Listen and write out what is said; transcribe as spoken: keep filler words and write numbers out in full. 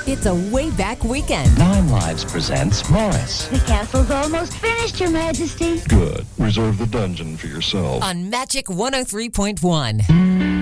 It's a way-back weekend. Nine Lives presents Morris. The castle's almost finished, Your Majesty. Good. Reserve the dungeon for yourself. On Magic one oh three point one.